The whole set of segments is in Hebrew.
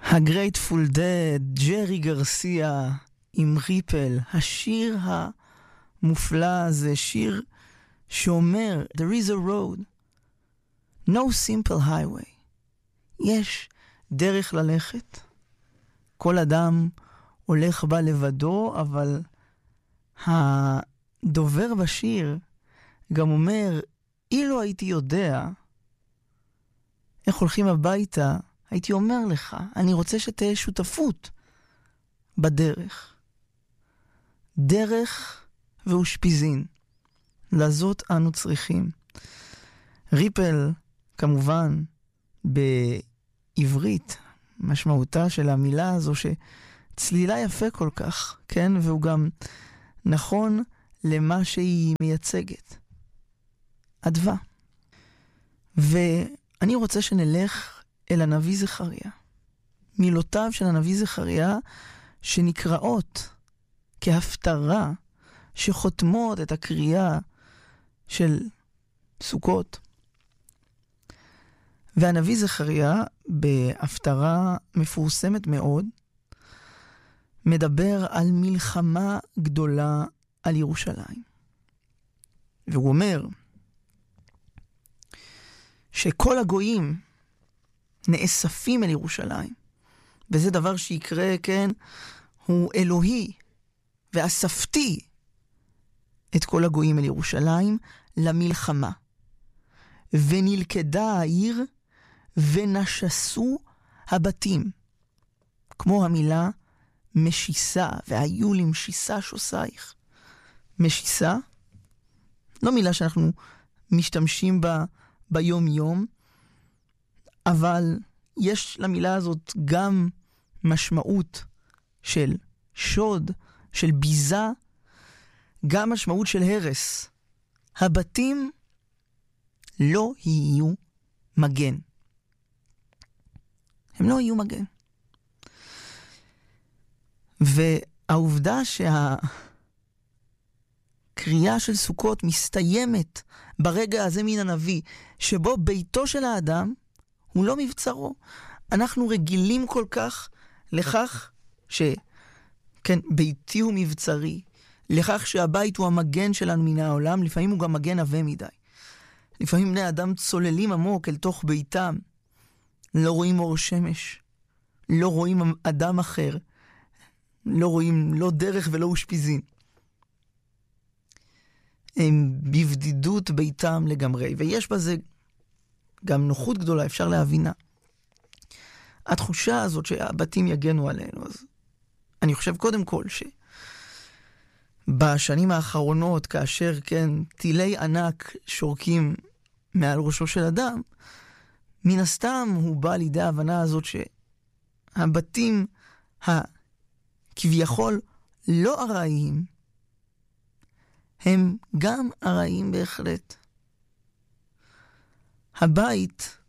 הגרייטפול דד, ג'רי גרסיה עם ריפל, השיר המופלא הזה, שיר שאומר There is a road, no simple highway. יש דרך ללכת, כל אדם הולך בה לבדו, אבל הדובר בשיר גם אומר, אילו הייתי יודע איך הולכים הביתה, הייתי אומר לך, אני רוצה שתהיה שותפות בדרך. דרך ואושפיזין. לזאת אנו צריכים. ריפל, כמובן, בעברית, משמעותה של המילה הזו שצלילה יפה כל כך, כן? והוא גם נכון למה שהיא מייצגת. אדווה. ואני רוצה שנלך אל הנביא זכריה. מילותיו של הנביא זכריה שנקראות כהפטרה שחותמות את הקריאה של סוכות. והנביא זכריה בהפטרה מפורסמת מאוד מדבר על מלחמה גדולה על ירושלים. והוא אומר שכל הגויים נאספים אל ירושלים, וזה דבר שיקרה, כן, הוא אלוהי, ואספתי את כל הגויים אל ירושלים למלחמה. ונלכדה העיר ונשסו הבתים, כמו המילה משיסה, והיו למשיסה שוסייך. משיסה, לא מילה שאנחנו משתמשים בה ביום יום, אבל יש למילה הזאת גם משמעות של שוד, של ביזה, גם משמעות של הרס. הבתים לא יהיו מגן. הם לא יהיו מגן. והעובדה שהקריאה של סוכות מסתיימת ברגע הזה מן הנביא, שבו ביתו של האדם הוא לא מבצרו. אנחנו רגילים כל כך לכך כן, ביתי הוא מבצרי, לכך שהבית הוא המגן שלנו מן העולם, לפעמים הוא גם מגן עבה מדי. לפעמים בני אדם צוללים עמוק אל תוך ביתם, לא רואים אור שמש, לא רואים אדם אחר, לא רואים לא דרך ולא אושפיזין. הם בבדידות ביתם לגמרי, ויש בזה גם נוחות גדולה, אפשר להבינה. התחושה הזאת שהבתים יגנו עלינו, אז אני חושב קודם כל שבשנים האחרונות, כאשר כן, טילי ענק שורקים מעל ראשו של אדם, מן הסתם הוא בא לידי ההבנה הזאת שהבתים הכביכול לא ארעיים, הם גם ארעיים בהחלט. הבית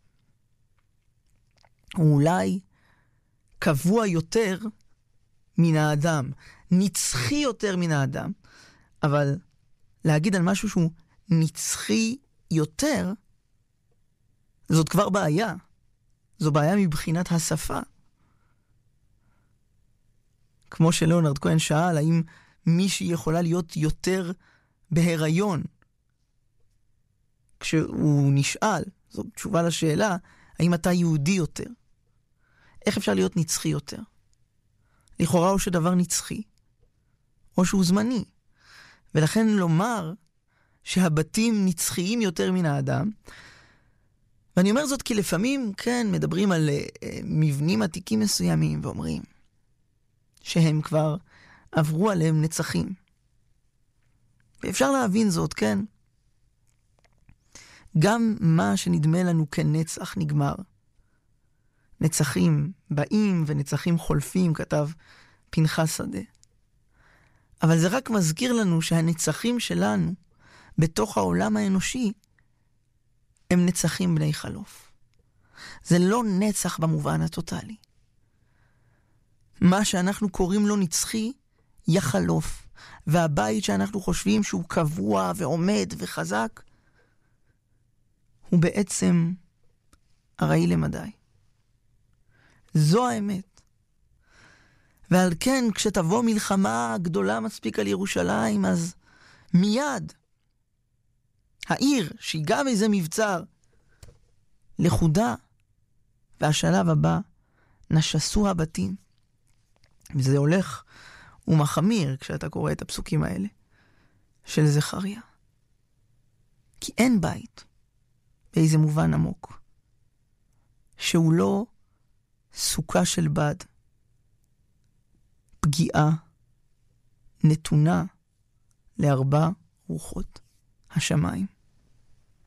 הוא אולי קבוע יותר מן האדם, נצחי יותר מן האדם, אבל להגיד על משהו שהוא נצחי יותר, זאת כבר בעיה. זו בעיה מבחינת השפה. כמו שלאונרד כהן שאל, האם מישהי יכולה להיות יותר בהיריון? כשהוא נשאל, זו תשובה לשאלה, האם אתה יהודי יותר? איך אפשר להיות נצחי יותר? לכאורה הוא שדבר נצחי, או שהוא זמני. ולכן לומר שהבתים נצחיים יותר מן האדם, ואני אומר זאת כי לפעמים, כן, מדברים על מבנים עתיקים מסוימים, ואומרים שהם כבר עברו עליהם נצחים. ואפשר להבין זאת, כן? גם מה שנדמה לנו כנצח נגמר. נצחים באים ונצחים חולפים, כתב פנחס שדה. אבל זה רק מזכיר לנו שהנצחים שלנו בתוך העולם האנושי הם נצחים בני חלוף. זה לא נצח במובן הטוטלי. מה שאנחנו קוראים לו נצחי יחלוף, והבית שאנחנו חושבים שהוא קבוע ועומד וחזק הוא בעצם ארעי למדי. זו האמת. ועל כן, כשתבוא מלחמה גדולה מספיק על ירושלים, אז מיד העיר, שהיא גם איזה מבצר, לכודה, והשלב הבא, נשסו הבתים. וזה הולך ומחמיר כשאתה קורא את הפסוקים האלה של זכריה. כי אין בית, באיזה מובן עמוק, שהוא לא סוכה של בד, פגיעה, נתונה לארבע רוחות השמיים.